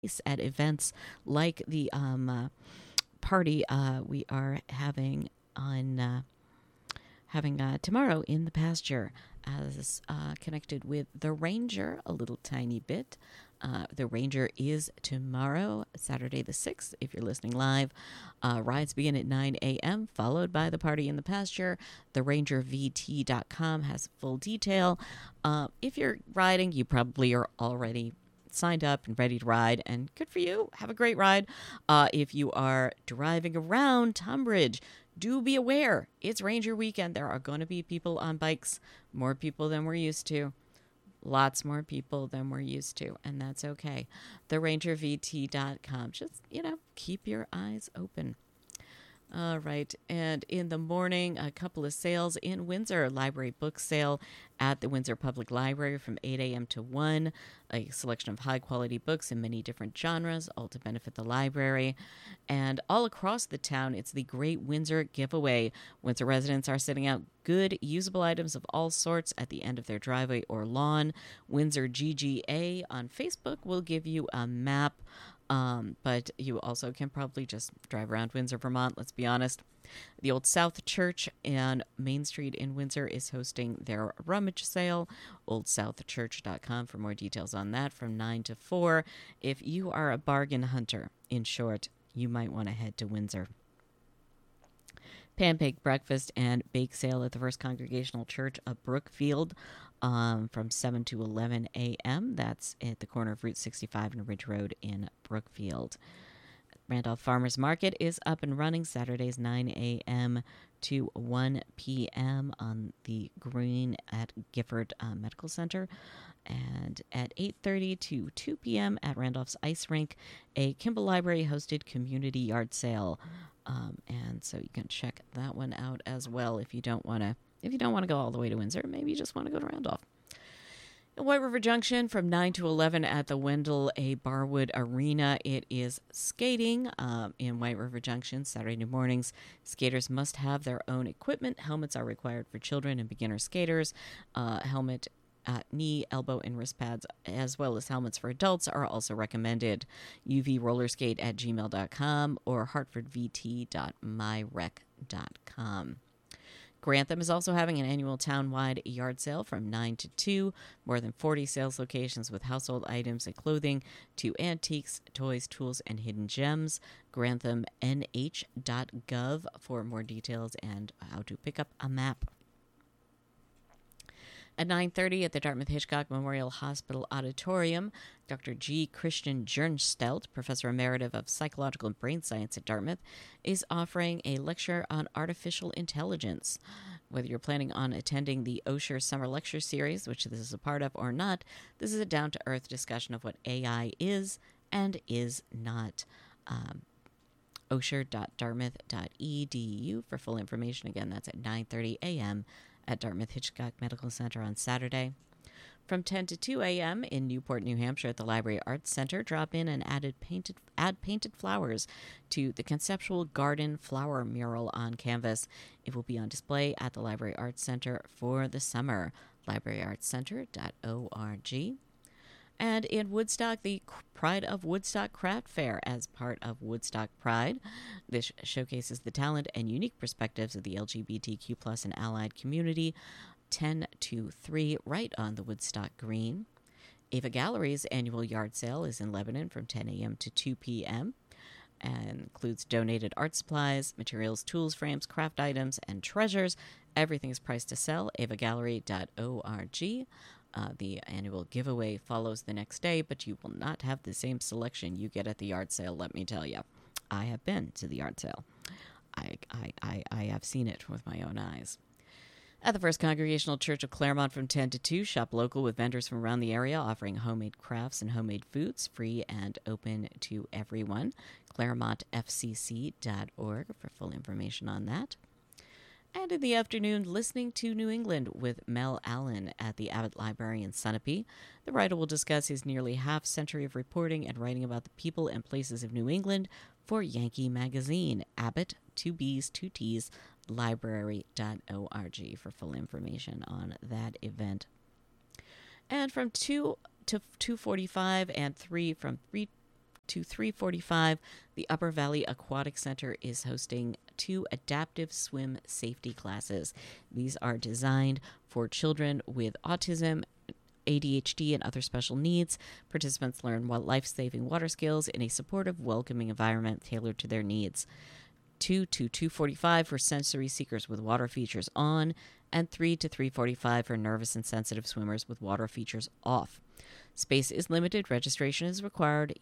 at events like the party we are having on tomorrow in the pasture, as connected with the Ranger a little tiny bit. The Ranger is tomorrow, Saturday the 6th, if you're listening live. Rides begin at 9 a.m., followed by the party in the pasture. TheRangerVT.com has full detail. If you're riding, you probably are already signed up and ready to ride, and good for you. Have a great ride. If you are driving around Tunbridge, do be aware it's Ranger weekend. There are going to be people on bikes, more people than we're used to. Lots more people than we're used to, and that's okay. TheRangerVT.com. Just, keep your eyes open. All right. And in the morning, a couple of sales in Windsor. Library book sale at the Windsor Public Library from 8 a.m. to 1. A selection of high-quality books in many different genres, all to benefit the library. And all across the town, it's the Great Windsor Giveaway. Windsor residents are setting out good, usable items of all sorts at the end of their driveway or lawn. Windsor GGA on Facebook will give you a map. But you also can probably just drive around Windsor, Vermont, let's be honest. The Old South Church on Main Street in Windsor is hosting their rummage sale. OldSouthChurch.com for more details on that from 9 to 4. If you are a bargain hunter, in short, you might want to head to Windsor. Pancake breakfast and bake sale at the First Congregational Church of Brookfield from 7 to 11 a.m. That's at the corner of Route 65 and Ridge Road in Brookfield. Randolph Farmers Market is up and running Saturdays 9 a.m. to 1 p.m. on the green at Gifford Medical Center. And at 8:30 to 2 p.m. at Randolph's Ice Rink, a Kimball Library hosted community yard sale. And so you can check that one out as well if you don't want to go all the way to Windsor. Maybe you just want to go to Randolph. In White River Junction from 9 to 11 at the Wendell A. Barwood Arena. It is skating in White River Junction Saturday mornings. Skaters must have their own equipment. Helmets are required for children and beginner skaters. Helmet knee, elbow, and wrist pads, as well as helmets for adults, are also recommended. uvrollerskate@gmail.com or hartfordvt.myrec.com. Grantham is also having an annual town-wide yard sale from 9 to 2. More than 40 sales locations with household items and clothing to antiques, toys, tools, and hidden gems. GranthamNH.gov for more details and how to pick up a map. At 9:30 at the Dartmouth-Hitchcock Memorial Hospital Auditorium, Dr. G. Christian Jernstelt, Professor Emeritus of Psychological and Brain Science at Dartmouth, is offering a lecture on artificial intelligence. Whether you're planning on attending the Osher Summer Lecture Series, which this is a part of, or not, this is a down-to-earth discussion of what AI is and is not. osher.dartmouth.edu for full information. Again, that's at 9:30 a.m. at Dartmouth-Hitchcock Medical Center on Saturday. From 10 to 2 a.m. in Newport, New Hampshire at the Library Arts Center, drop in and add painted flowers to the Conceptual Garden Flower Mural on canvas. It will be on display at the Library Arts Center for the summer. libraryartscenter.org. And in Woodstock, the Pride of Woodstock Craft Fair as part of Woodstock Pride. This showcases the talent and unique perspectives of the LGBTQ plus and allied community. 10 to 3 right on the Woodstock Green. Ava Gallery's annual yard sale is in Lebanon from 10 a.m. to 2 p.m. and includes donated art supplies, materials, tools, frames, craft items, and treasures. Everything is priced to sell. avagallery.org. The annual giveaway follows the next day, but you will not have the same selection you get at the yard sale, let me tell you. I have been to the yard sale. I have seen it with my own eyes. At the First Congregational Church of Claremont from 10 to 2, shop local with vendors from around the area offering homemade crafts and homemade foods, free and open to everyone. ClaremontFCC.org for full information on that. And in the afternoon, listening to New England with Mel Allen at the Abbott Library in Sunapee. The writer will discuss his nearly half-century of reporting and writing about the people and places of New England for Yankee Magazine. Abbott, 2 B's, 2 T's, library.org for full information on that event. And from 2 to 2:45 and 3 from 3 to 3:45, the Upper Valley Aquatic Center is hosting 2 adaptive swim safety classes. These are designed for children with autism, ADHD, and other special needs. Participants learn life-saving water skills in a supportive, welcoming environment tailored to their needs. 2 to 2:45 for sensory seekers with water features on, and 3 to 3:45 for nervous and sensitive swimmers with water features off. Space is limited. Registration is required.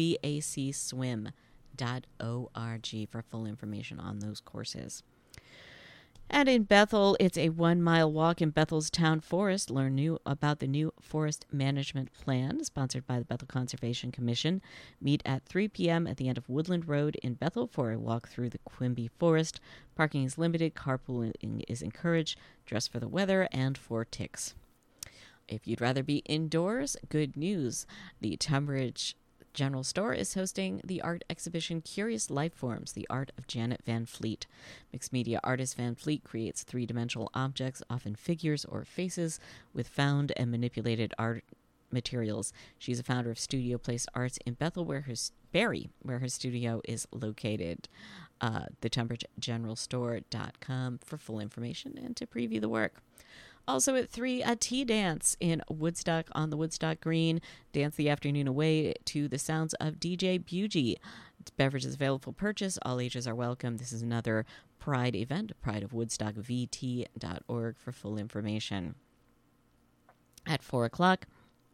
uvacswim.org for full information on those courses. And in Bethel, it's a 1-mile walk in Bethel's town forest. Learn new about the new forest management plan, sponsored by the Bethel Conservation Commission. Meet at 3 p.m. at the end of Woodland Road in Bethel for a walk through the Quimby Forest. Parking is limited. Carpooling is encouraged. Dress for the weather and for ticks. If you'd rather be indoors, good news. The Tunbridge General Store is hosting the art exhibition Curious Lifeforms, the art of Janet Van Fleet. Mixed media artist Van Fleet creates three-dimensional objects, often figures or faces, with found and manipulated art materials. She's a founder of Studio Place Arts in Bethel, where her studio is located. The TunbridgeGeneralStore.com for full information and to preview the work. Also at 3, a tea dance in Woodstock on the Woodstock Green. Dance the afternoon away to the sounds of DJ Bugie. Beverages available for purchase. All ages are welcome. This is another Pride event, prideofwoodstockvt.org for full information. At 4 o'clock,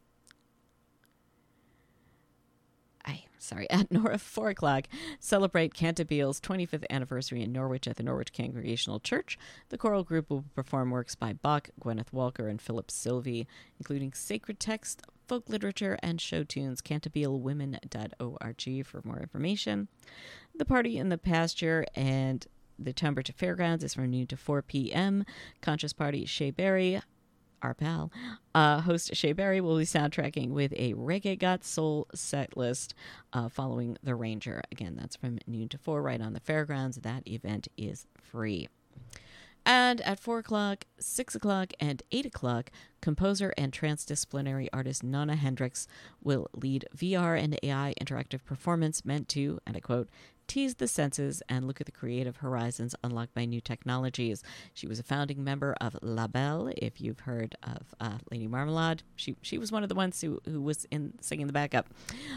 at 4 o'clock, celebrate Cantabile's 25th anniversary in Norwich at the Norwich Congregational Church. The choral group will perform works by Bach, Gwyneth Walker, and Philip Sylvie, including sacred text, folk literature, and show tunes. CantabileWomen.org for more information. The Party in the Pasture and the Tunbridge Fairgrounds is from noon to 4 p.m. Conscious Party Shea Berry, our pal, host Shea Berry will be soundtracking with a Reggae Got Soul set list following The Ranger. Again, that's from noon to 4 right on the fairgrounds. That event is free. And at 4 o'clock, 6 o'clock, and 8 o'clock, composer and transdisciplinary artist Nana Hendricks will lead VR and AI interactive performance meant to, and I quote, tease the senses and look at the creative horizons unlocked by new technologies. She was a founding member of La Belle. If you've heard of Lady Marmalade, she was one of the ones who was singing the backup.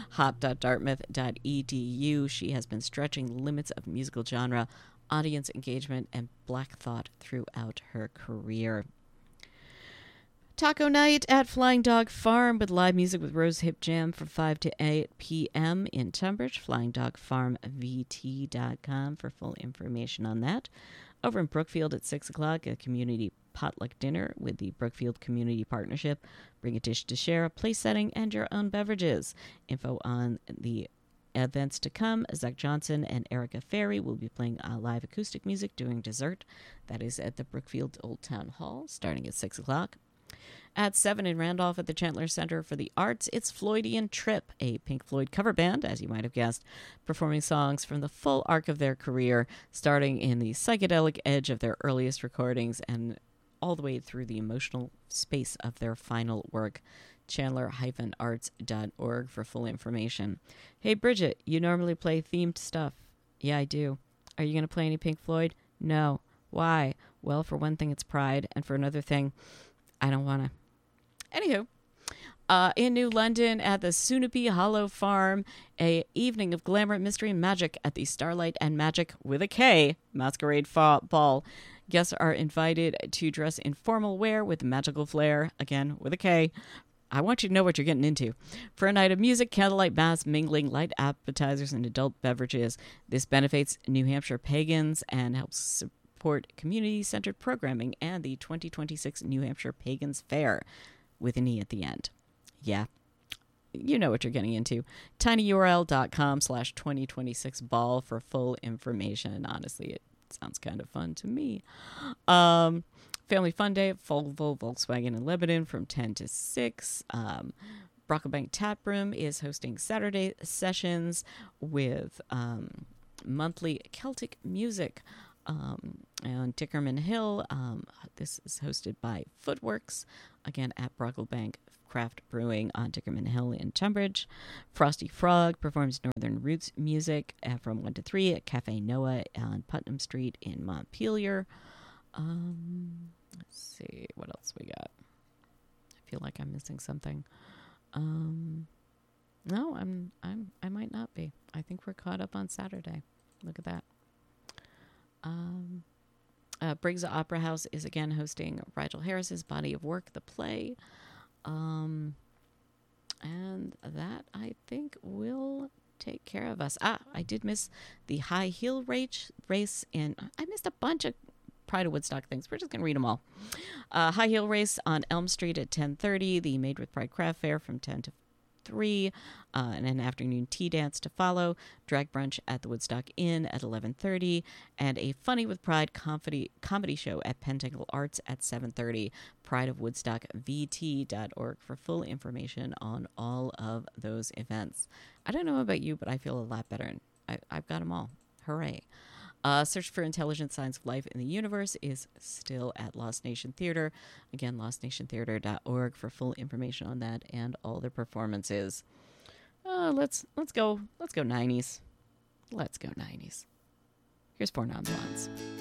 hop.dartmouth.edu. She has been stretching the limits of musical genre, audience engagement, and Black thought throughout her career. Taco night at Flying Dog Farm with live music with Rose Hip Jam from 5 to 8 p.m. in Tunbridge. FlyingDogFarmVT.com for full information on that. Over in Brookfield at 6 o'clock, a community potluck dinner with the Brookfield Community Partnership. Bring a dish to share, a place setting, and your own beverages. Info on the events to come. Zach Johnson and Erica Ferry will be playing live acoustic music during dessert. That is at the Brookfield Old Town Hall, starting at 6 o'clock. At 7 in Randolph at the Chandler Center for the Arts, it's Floydian Trip, a Pink Floyd cover band, as you might have guessed, performing songs from the full arc of their career, starting in the psychedelic edge of their earliest recordings and all the way through the emotional space of their final work. Chandler-arts.org for full information. Hey, Bridget, you normally play themed stuff. Yeah, I do. Are you going to play any Pink Floyd? No. Why? Well, for one thing, it's Pride, and for another thing, I don't want to. Anywho, in New London at the Sunapee Hollow Farm, a evening of glamour, mystery, and magic at the Starlight and Magic with a K Masquerade Ball. Guests are invited to dress in formal wear with magical flair, again with a K. I want you to know what you're getting into. For a night of music, candlelight mass, mingling, light appetizers, and adult beverages. This benefits New Hampshire pagans and helps support community-centered programming and the 2026 New Hampshire Pagans Fair with an E at the end. Yeah, you know what you're getting into. tinyurl.com/2026ball for full information. Honestly, it sounds kind of fun to me. Family Fun Day at Volvo Volkswagen in Lebanon from 10 to 6. Brocklebank Tap Room is hosting Saturday sessions with monthly Celtic music And Dickerman Hill, this is hosted by Footworks, again at Brocklebank Craft Brewing on Dickerman Hill in Tunbridge. Frosty Frog performs Northern Roots music from 1 to 3 at Cafe Noah on Putnam Street in Montpelier. Let's see what else we got. I feel like I'm missing something. No, I might not be. I think we're caught up on Saturday. Look at that. Briggs Opera House is again hosting Rigel Harris's Body of Work, the play. And that, I think, will take care of us. I did miss the high heel race, and I missed a bunch of Pride of Woodstock things. We're just going to read them all. High heel race on Elm Street at 10:30. The Made with Pride Craft Fair from 10 to 3, and an afternoon tea dance to follow. Drag brunch at the Woodstock Inn at 11:30, and a Funny with Pride comedy show at Pentangle Arts at 7:30. prideofwoodstockvt.org for full information on all of those events. I don't know about you, but I feel a lot better. I've got them all. Hooray. Search for Intelligent Signs of Life in the Universe is still at Lost Nation Theater. Again, lostnationtheater.org for full information on that and all their performances. Let's go 90s. Let's go 90s. Here's Four Non-Blondes.